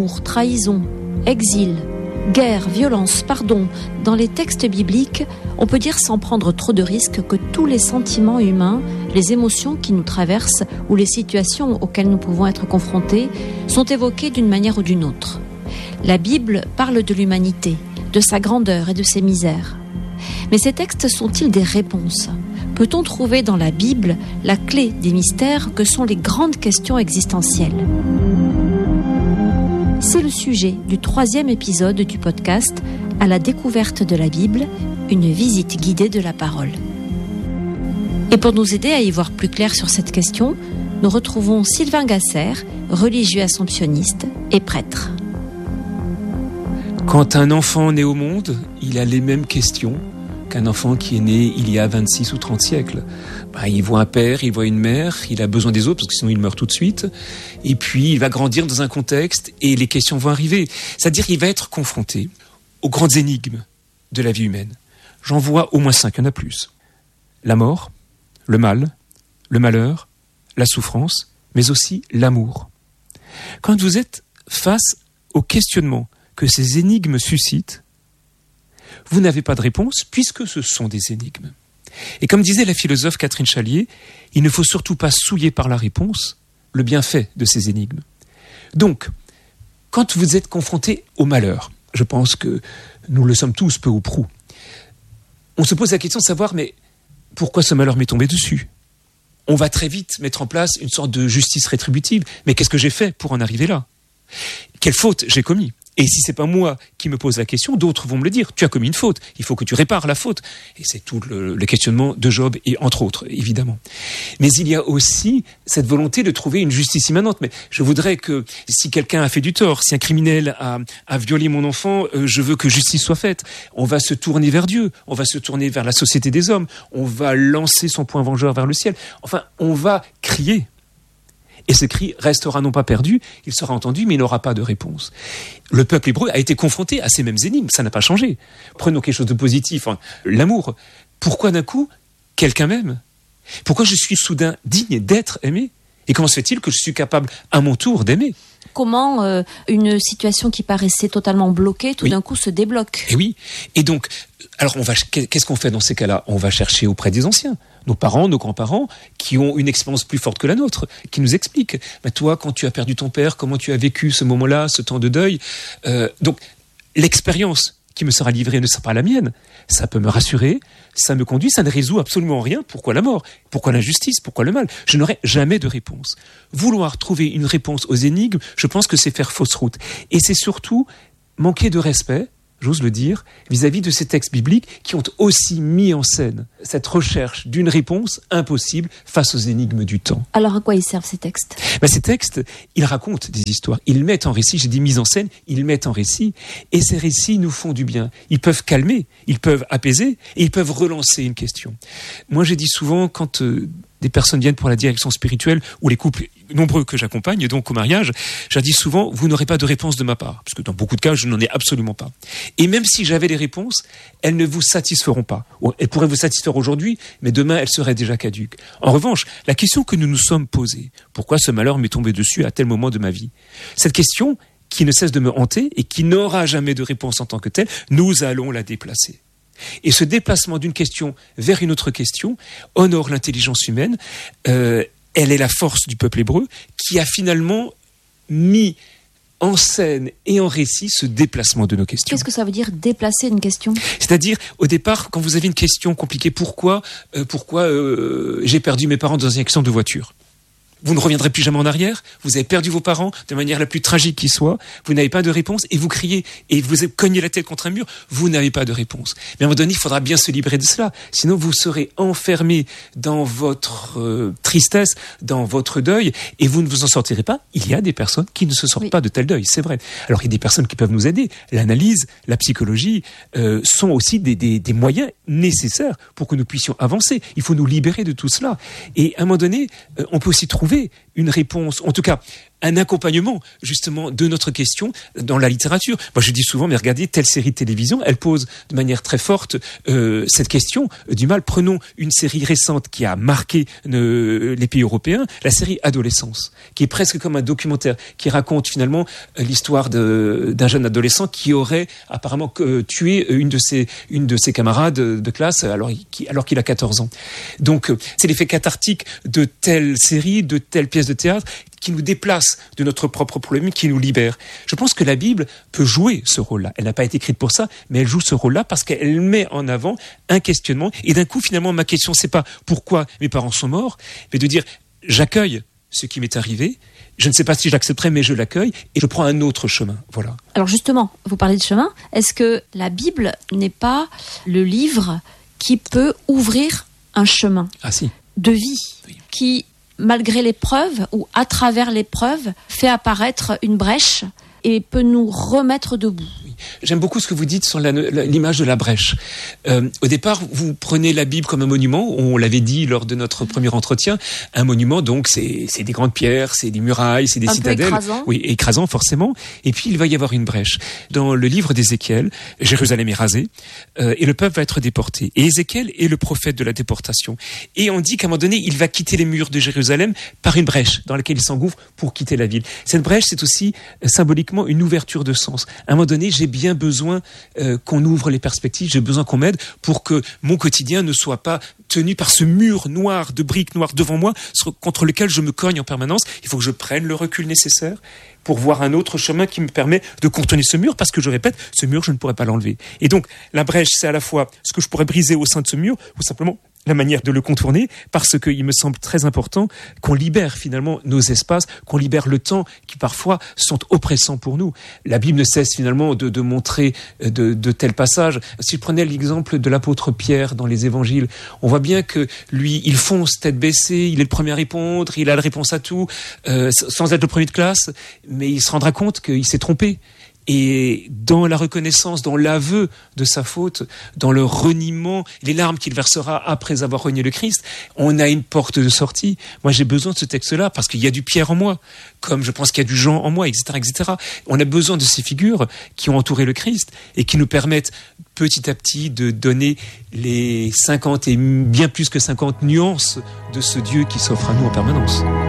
amour, trahison, exil, guerre, violence, pardon, dans les textes bibliques, on peut dire sans prendre trop de risques que tous les sentiments humains, les émotions qui nous traversent ou les situations auxquelles nous pouvons être confrontés sont évoquées d'une manière ou d'une autre. La Bible parle de l'humanité, de sa grandeur et de ses misères. Mais ces textes sont-ils des réponses ? Peut-on trouver dans la Bible la clé des mystères que sont les grandes questions existentielles ? C'est le sujet du 3e épisode du podcast « À la découverte de la Bible, une visite guidée de la parole ». Et pour nous aider à y voir plus clair sur cette question, nous retrouvons Sylvain Gasser, religieux assomptionniste et prêtre. Quand un enfant naît au monde, il a les mêmes questions qu'un enfant qui est né il y a 26 ou 30 siècles. Il voit un père, il voit une mère, il a besoin des autres parce que sinon il meurt tout de suite. Et puis il va grandir dans un contexte et les questions vont arriver. C'est-à-dire qu'il va être confronté aux grandes énigmes de la vie humaine. J'en vois au moins 5, il y en a plus. La mort, le mal, le malheur, la souffrance, mais aussi l'amour. Quand vous êtes face au questionnement que ces énigmes suscitent, vous n'avez pas de réponse puisque ce sont des énigmes. Et comme disait la philosophe Catherine Chalier, il ne faut surtout pas souiller par la réponse le bienfait de ces énigmes. Donc, quand vous êtes confronté au malheur, je pense que nous le sommes tous peu ou prou, on se pose la question de savoir, mais pourquoi ce malheur m'est tombé dessus ? On va très vite mettre en place une sorte de justice rétributive. Mais qu'est-ce que j'ai fait pour en arriver là ? Quelle faute j'ai commis ? Et si c'est pas moi qui me pose la question, d'autres vont me le dire. Tu as commis une faute. Il faut que tu répares la faute. Et c'est tout le questionnement de Job et entre autres, évidemment. Mais il y a aussi cette volonté de trouver une justice immanente. Mais je voudrais que si quelqu'un a fait du tort, si un criminel a violé mon enfant, je veux que justice soit faite. On va se tourner vers Dieu. On va se tourner vers la société des hommes. On va lancer son poing vengeur vers le ciel. Enfin, on va crier. Et ce cri restera non pas perdu, il sera entendu, mais il n'aura pas de réponse. Le peuple hébreu a été confronté à ces mêmes énigmes, ça n'a pas changé. Prenons quelque chose de positif, l'amour. Pourquoi d'un coup, quelqu'un m'aime ? Pourquoi je suis soudain digne d'être aimé ? Et comment se fait-il que je suis capable, à mon tour, d'aimer ? Comment une situation qui paraissait totalement bloquée, tout d'un coup, se débloque ? Et oui. Et donc, alors qu'est-ce qu'on fait dans ces cas-là ? On va chercher auprès des anciens, nos parents, nos grands-parents, qui ont une expérience plus forte que la nôtre, qui nous expliquent. Mais toi, quand tu as perdu ton père, comment tu as vécu ce moment-là, ce temps de deuil ? Donc, l'expérience qui me sera livrée ne sera pas la mienne. Ça peut me rassurer, ça me conduit, ça ne résout absolument rien. Pourquoi la mort ? Pourquoi l'injustice ? Pourquoi le mal ? Je n'aurai jamais de réponse. Vouloir trouver une réponse aux énigmes, je pense que c'est faire fausse route. Et c'est surtout manquer de respect, j'ose le dire, vis-à-vis de ces textes bibliques qui ont aussi mis en scène cette recherche d'une réponse impossible face aux énigmes du temps. Alors à quoi ils servent ces textes ? Ces textes, ils racontent des histoires, ils mettent en récit, j'ai dit mise en scène, ils mettent en récit, et ces récits nous font du bien. Ils peuvent calmer, ils peuvent apaiser, et ils peuvent relancer une question. Moi j'ai dit souvent, quand des personnes viennent pour la direction spirituelle, ou les couples nombreux que j'accompagne, donc au mariage, je dis souvent, vous n'aurez pas de réponse de ma part, parce que dans beaucoup de cas, je n'en ai absolument pas. Et même si j'avais des réponses, elles ne vous satisferont pas. Elles pourraient vous satisfaire aujourd'hui, mais demain, elles seraient déjà caduques. En revanche, la question que nous nous sommes posée, pourquoi ce malheur m'est tombé dessus à tel moment de ma vie ? Cette question, qui ne cesse de me hanter et qui n'aura jamais de réponse en tant que telle, nous allons la déplacer. Et ce déplacement d'une question vers une autre question honore l'intelligence humaine. Elle est la force du peuple hébreu qui a finalement mis en scène et en récit ce déplacement de nos questions. Qu'est-ce que ça veut dire déplacer une question ? C'est-à-dire, au départ, quand vous avez une question compliquée, pourquoi j'ai perdu mes parents dans un accident de voiture ? Vous ne reviendrez plus jamais en arrière, vous avez perdu vos parents de manière la plus tragique qui soit, vous n'avez pas de réponse et vous criez et vous cognez la tête contre un mur, vous n'avez pas de réponse. Mais à un moment donné, il faudra bien se libérer de cela, sinon vous serez enfermé dans votre tristesse, dans votre deuil et vous ne vous en sortirez pas. Il y a des personnes qui ne se sortent pas de tel deuil, c'est vrai. Alors il y a des personnes qui peuvent nous aider, l'analyse, la psychologie sont aussi des moyens nécessaires pour que nous puissions avancer. Il faut nous libérer de tout cela. Et à un moment donné, on peut aussi trouver une réponse, en tout cas un accompagnement justement de notre question dans la littérature. Moi je dis souvent, mais regardez, telle série de télévision, elle pose de manière très forte cette question du mal. Prenons une série récente qui a marqué les pays européens, la série Adolescence, qui est presque comme un documentaire, qui raconte finalement l'histoire d'un jeune adolescent qui aurait apparemment tué une de ses camarades de classe alors qu'il a 14 ans. Donc c'est l'effet cathartique de telles séries, de telles pièces de théâtre qui nous déplace de notre propre problème, qui nous libère. Je pense que la Bible peut jouer ce rôle-là. Elle n'a pas été écrite pour ça, mais elle joue ce rôle-là parce qu'elle met en avant un questionnement. Et d'un coup, finalement, ma question, c'est pas pourquoi mes parents sont morts, mais de dire j'accueille ce qui m'est arrivé. Je ne sais pas si j'accepterai, mais je l'accueille et je prends un autre chemin. Voilà. Alors justement, vous parlez de chemin. Est-ce que la Bible n'est pas le livre qui peut ouvrir un chemin de vie, qui, malgré l'épreuve ou à travers l'épreuve, fait apparaître une brèche et peut nous remettre debout? J'aime beaucoup ce que vous dites sur l'image de la brèche. Au départ, vous prenez la Bible comme un monument. On l'avait dit lors de notre premier entretien. Un monument, donc, c'est des grandes pierres, c'est des murailles, c'est des citadelles. Écrasant. Oui, écrasant forcément. Et puis, il va y avoir une brèche. Dans le livre d'Ézéchiel, Jérusalem est rasée et le peuple va être déporté. Et Ézéchiel est le prophète de la déportation. Et on dit qu'à un moment donné, il va quitter les murs de Jérusalem par une brèche dans laquelle il s'engouffre pour quitter la ville. Cette brèche, c'est aussi symboliquement une ouverture de sens. À un moment donné, j'ai bien besoin qu'on ouvre les perspectives, j'ai besoin qu'on m'aide pour que mon quotidien ne soit pas tenu par ce mur noir de briques noires devant moi contre lequel je me cogne en permanence. Il faut que je prenne le recul nécessaire pour voir un autre chemin qui me permet de contourner ce mur, parce que je répète, ce mur, je ne pourrais pas l'enlever. Et donc, la brèche, c'est à la fois ce que je pourrais briser au sein de ce mur, ou simplement la manière de le contourner, parce qu'il me semble très important qu'on libère finalement nos espaces, qu'on libère le temps qui parfois sont oppressants pour nous. La Bible ne cesse finalement de montrer de tels passages. Si je prenais l'exemple de l'apôtre Pierre dans les évangiles, on voit bien que lui, il fonce tête baissée, il est le premier à répondre, il a la réponse à tout, sans être le premier de classe, mais il se rendra compte qu'il s'est trompé. Et dans la reconnaissance, dans l'aveu de sa faute, dans le reniement, les larmes qu'il versera après avoir renié le Christ, on a une porte de sortie. Moi, j'ai besoin de ce texte-là parce qu'il y a du Pierre en moi, comme je pense qu'il y a du Jean en moi, etc., etc. On a besoin de ces figures qui ont entouré le Christ et qui nous permettent petit à petit de donner les 50 et bien plus que 50 nuances de ce Dieu qui s'offre à nous en permanence.